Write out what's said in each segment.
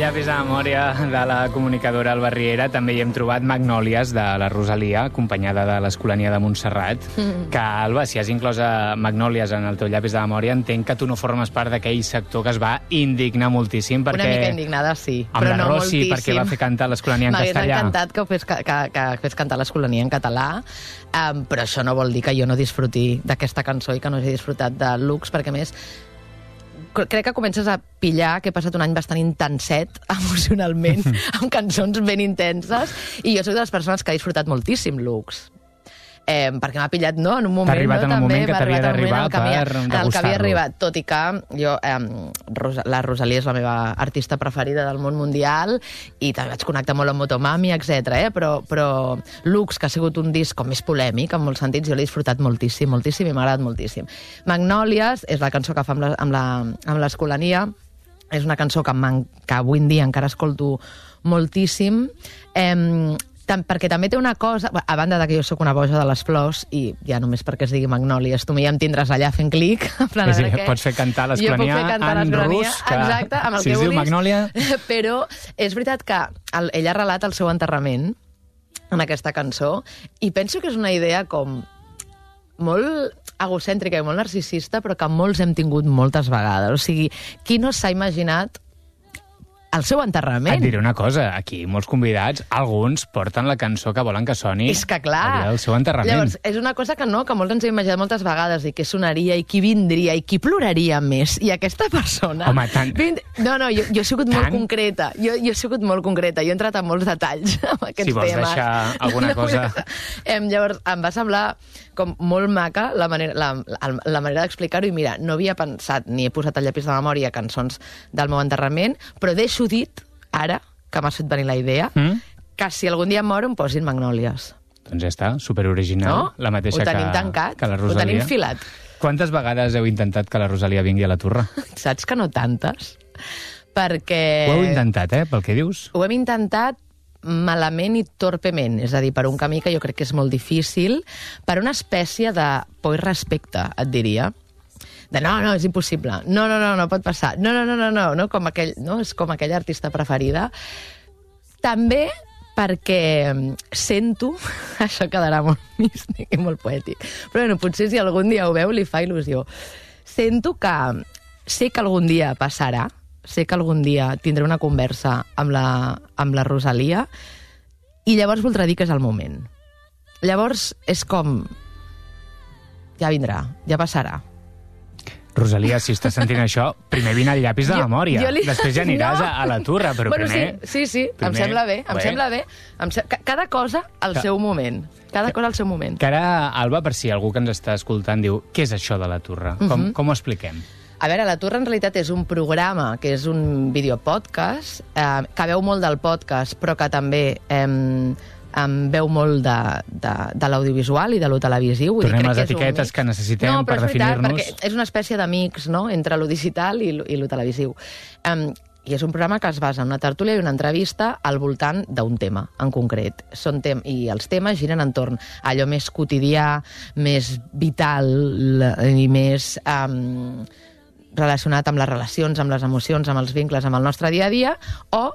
llapis de memòria de la comunicadora Alba Riera també hi hem trobat Magnòlies de la Rosalia, acompanyada de l'Escolania de Montserrat, que, Alba, si has inclòs Magnòlies en el teu llapis de memòria, entenc que tu no formes part d'aquell sector que es va indignar moltíssim perquè... Una mica indignada, sí, amb però la no Rossi, moltíssim. perquè va fer cantar l'Escolania en castellà. M'hagués encantat que fes cantar l'Escolania en català, però això no vol dir que jo no disfruti d'aquesta cançó i que no hagi disfrutat de Lux, perquè, a més, crec que comences a pillar que he passat un any bastant intenset emocionalment, amb cançons ben intenses, i jo soc de les persones que ha disfrutat moltíssim Lux. Perquè m'ha pillat, no?, en un moment... T'ha arribat en un moment que t'havia d'arribar per degustar-lo. Que havia arribat, tot i que jo, la Rosalia és la meva artista preferida del món mundial, i també vaig connectar molt amb Motomami, etc. Però Lux, que ha sigut un disc com més polèmic, en molts sentits, jo l'he disfrutat moltíssim, moltíssim, i m'ha agradat moltíssim. Magnòlies és la cançó que fa amb l'Escolania, és una cançó que avui en dia encara escolto moltíssim, perquè també té una cosa, a banda de que jo sóc una boja de les flors, i ja només perquè es digui Magnòlies, tu ja em tindràs allà fent clic, en plan, és a dir, pots fer cantar l'Escolania en rus, que exacte, amb el si que es diu vulguis. Magnòlia... Però és veritat que ell ha relat el seu enterrament en aquesta cançó, i penso que és una idea com molt egocèntrica i molt narcisista, però que molts hem tingut moltes vegades. O sigui, qui no s'ha imaginat el seu enterrament? Et diré una cosa, aquí molts convidats, alguns porten la cançó que volen que soni és que, clar, el seu enterrament. Llavors, és una cosa que molts ens hem imaginat moltes vegades, i què sonaria, i qui vindria, i qui ploraria més. I aquesta persona... Home, tant... No, jo he sigut molt concreta. Jo he sigut molt concreta. Jo he entrat en molts detalls amb aquests temes. Si vols deixar alguna cosa... Llavors, em va semblar com molt maca la manera d'explicar-ho, i mira, no havia pensat ni he posat al llapis de memòria cançons del meu enterrament, però deixo dit, ara, que m'has fet venir la idea, que si algun dia em moro em posin Magnòlies. Doncs ja està, superoriginal, no? la mateixa ho tenim tancat, que la Rosalia. Ho tenim filat. Quantes vegades heu intentat que la Rosalia vingui a la Turra? Saps que no tantes? Perquè... Ho heu intentat, pel que dius? Ho hem intentat malament i torpement, és a dir, per un camí que jo crec que és molt difícil, per una espècie de por i respecte, et diria, de no, és impossible, no pot passar, no, com aquell, no, és com aquella artista preferida. També perquè sento, això quedarà molt místic i molt poètic, però bueno, potser si algun dia ho veu li fa il·lusió. Sento que sé que algun dia passarà, sé que algun dia tindré una conversa amb la Rosalia, i llavors voldrà dir que és el moment. Llavors és com... ja vindrà, ja passarà. Rosalia, si estàs sentint això, primer vine al llapis de memòria. Després ja aniràs a la Turra, però primer... Sí, primer, em sembla bé, em sembla bé. Cada cosa al seu moment. Cada cosa al seu moment. Que ara, Alba, per si algú que ens està escoltant diu què és això de la Turra? Com ho expliquem? A veure, la Turra en realitat és un programa que és un videopodcast, que veu molt del podcast, però que també veu molt de l'audiovisual i de lo televisiu. Tornem a les etiquetes que necessitem per definir-nos. No, però és veritat, perquè és una espècie de mix, no?, entre lo digital i lo televisiu. I és un programa que es basa en una tertúlia i una entrevista al voltant d'un tema en concret. I els temes giren entorn a allò més quotidià, més vital i més relacionat amb les relacions, amb les emocions, amb els vincles, amb el nostre dia a dia, o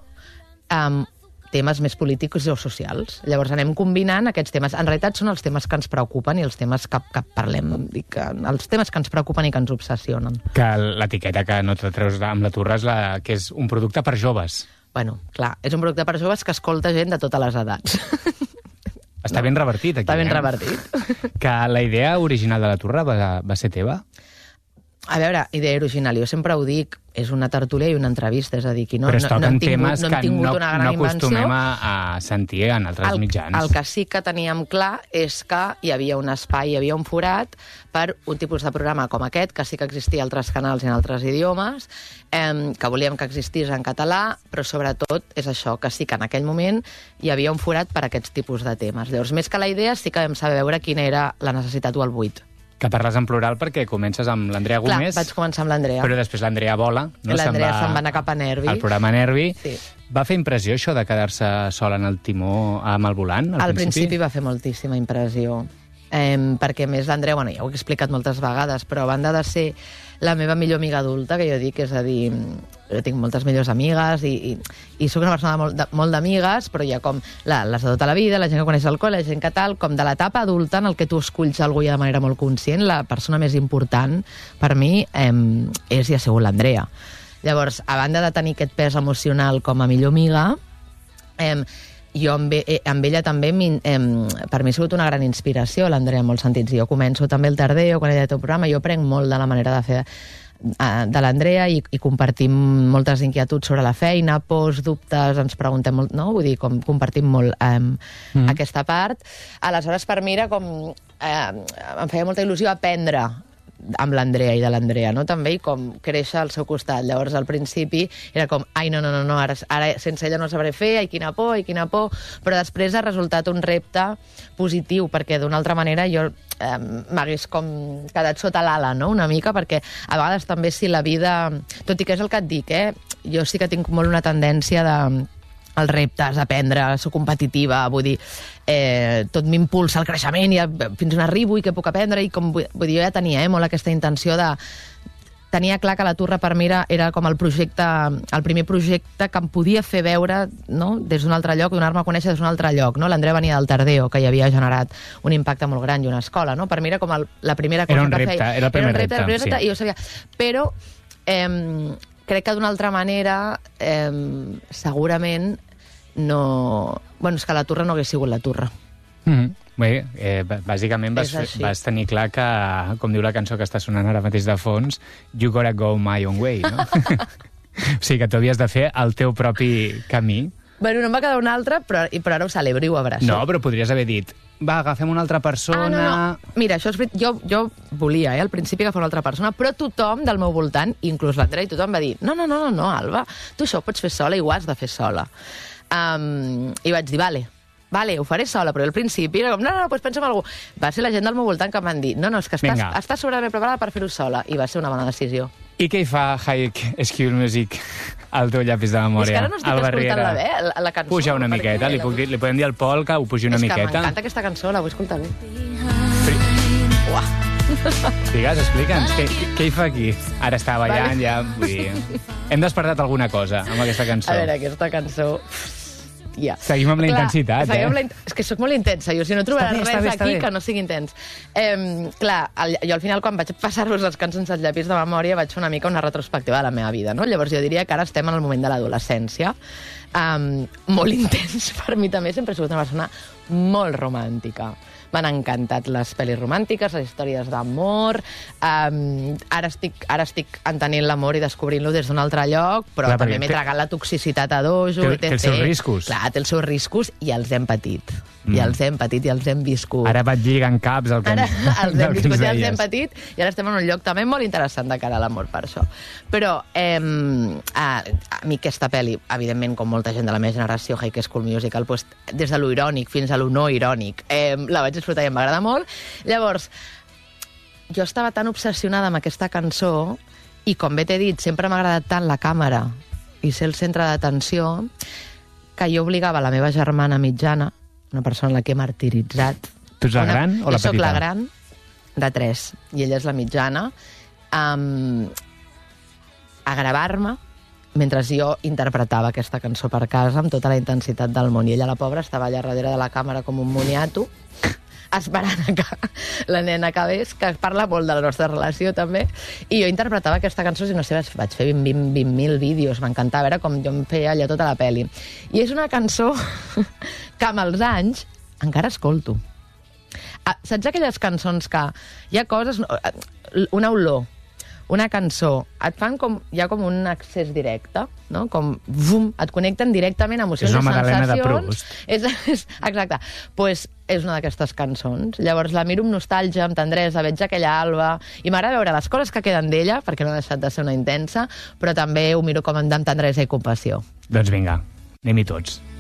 temes més polítics o socials. Llavors anem combinant aquests temes. En realitat són els temes que ens preocupen i els temes que parlem, els temes que ens preocupen i que ens obsessionen. Que l'etiqueta que no t'atreus amb la Turra és que és un producte per joves. Bueno, clar, és un producte per joves que escolta gent de totes les edats. Està ben revertit, aquí. Està ben revertit. Que la idea original de la Turra va ser teva? A veure, idea original, jo sempre ho dic, és una tertúlia i una entrevista, és a dir, però es toquen temes que no acostumem a sentir en altres mitjans. El que sí que teníem clar és que hi havia un espai, hi havia un forat per un tipus de programa com aquest, que sí que existia a altres canals i en altres idiomes, que volíem que existís en català, però sobretot és això, que sí que en aquell moment hi havia un forat per a aquests tipus de temes. Llavors, més que la idea, sí que vam saber veure quina era la necessitat o el buit. Que parles en plural perquè comences amb l'Andrea Gómez. Clar, vaig començar amb l'Andrea. Però després l'Andrea vola. No? L'Andrea se'n va anar cap a Nervi. Al programa Nervi. Sí. Va fer impressió això de quedar-se sola en el timó amb el volant, al principi? Va fer moltíssima impressió. Perquè a més l'Andrea, bueno, ja ho he explicat moltes vegades, però a banda de ser la meva millor amiga adulta, que jo dic, és a dir, jo tinc moltes millors amigues i soc una persona molt d'amigues, però hi ha com les de tota la vida, la gent que coneix el col·le, la gent que tal, com de l'etapa adulta en el que tu esculls algú ja de manera molt conscient, la persona més important per mi és i ha sigut l'Andrea. Llavors, a banda de tenir aquest pes emocional com a millor amiga, jo amb ella també, per mi ha sigut una gran inspiració, l'Andrea, en molts sentits. Jo començo també el Tardeo, quan ella té el programa, jo aprenc molt de la manera de fer de l'Andrea i compartim moltes inquietuds sobre la feina, pors, dubtes, ens preguntem molt, no? Vull dir, compartim molt aquesta part. Aleshores, per mi era com... em feia molta il·lusió aprendre amb l'Andrea i de l'Andrea, no? També, i com créixer al seu costat. Llavors, al principi, era com, ai, no, ara sense ella no sabré fer, ai, quina por, però després ha resultat un repte positiu, perquè d'una altra manera jo m'hagués com quedat sota l'ala, no?, una mica, perquè a vegades també si la vida... Tot i que és el que et dic, jo sí que tinc molt una tendència els reptes, aprendre, soc competitiva, vull dir, tot m'impulsa al creixement i fins on arribo i què puc aprendre, i com, vull dir, jo ja tenia molt aquesta intenció de... Tenia clar que la Turra per mi era com el primer projecte que em podia fer veure, no?, des d'un altre lloc, donar-me a conèixer des d'un altre lloc, no? L'Andrea venia del Tardeo, que ja havia generat un impacte molt gran, i una escola, no? Per mi era com la primera cosa que feia. Era el primer repte, sí. I ho sabia. Però crec que d'una altra manera segurament no... Bueno, és que la Turra no hagués sigut la Turra. Bé, bàsicament vas tenir clar que, com diu la cançó que està sonant ara mateix de fons, you gotta go my own way, no? O sigui que tu havies de fer el teu propi camí. Bueno, no em va quedar una altra, però ara ho celebro i ho abraço. No, però podries haver dit, va, agafem una altra persona... No. Mira, això és veritat, jo volia, al principi, agafar una altra persona, però tothom del meu voltant, inclús l'Andrea, i tothom va dir, no, Alba, tu això ho pots fer sola i ho has de fer sola. I vaig dir, vale, ho faré sola, però al principi era com, no, doncs pensa en algú. Va ser la gent del meu voltant que em van dir, no, és que estàs sobradament preparada per fer-ho sola, i va ser una bona decisió. I què hi fa High School Music al teu llapis de memòria? És que ara no estic escoltant la cançó. Puja una miqueta, li podem dir al Pol que ho pugi una miqueta. És que m'encanta aquesta cançó, la vull escoltar bé. Digues, explica'ns, què hi fa aquí? Ara està ballant, ja, vull dir... Hem despertat alguna cosa amb aquesta cançó. A veure, aquesta cançó... Ja. Seguim amb la intensitat, És que sóc molt intensa, jo si no trobaràs res aquí que no sigui intens. Jo al final, quan vaig passar-vos les cançons als llapis de memòria, vaig fer una mica una retrospectiva de la meva vida, no? Llavors jo diria que ara estem en el moment de l'adolescència, molt intens per mi també, sempre he sigut una persona molt romàntica. M'han encantat les pel·lis romàntiques, les històries d'amor. Ara estic entenent l'amor i descobrint-lo des d'un altre lloc, però també m'he tragat la toxicitat a dojo. Té els seus riscos. Clar, té els seus riscos i els hem patit. I els hem patit i els hem viscut. Ara vaig lligant caps el que els hem viscut i els hem patit, i ara estem en un lloc també molt interessant de cara a l'amor, per això. Però a mi aquesta pel·li, evidentment, com molta gent de la meva generació, High School Musical, des de lo irònic fins a lo no irònic, la vaig disfrutar i em va agradar molt. Llavors, jo estava tan obsessionada amb aquesta cançó, i com bé t'he dit, sempre m'ha agradat tant la càmera i ser el centre d'atenció, que jo obligava la meva germana mitjana, una persona a la que he martiritzat. Tu ets la gran o la petita? Jo soc la gran de 3, i ella és la mitjana, a gravar-me mentre jo interpretava aquesta cançó per casa amb tota la intensitat del món. I ella, la pobra, estava allà darrere de la càmera com un moniato, esperant que la nena acabés, que parla molt de la nostra relació també, i jo interpretava aquesta cançó, i no sé, vaig fer 20.000 vídeos, m'encantava, era com jo em feia allà tota la peli. I és una cançó que amb els anys encara escolto. Saps aquelles cançons que hi ha coses, una olor, una cançó, et fan hi ha com un accés directe, no? Com, vum, et connecten directament a emocions i sensacions. És una Magdalena de Proust. Exacte. Doncs és una d'aquestes cançons. Llavors la miro amb nostàlgia, amb tendresa, veig aquella Alba, i m'agrada veure les coses que queden d'ella, perquè no ha deixat de ser una intensa, però també ho miro com amb tendresa i compassió. Doncs vinga, anem-hi tots.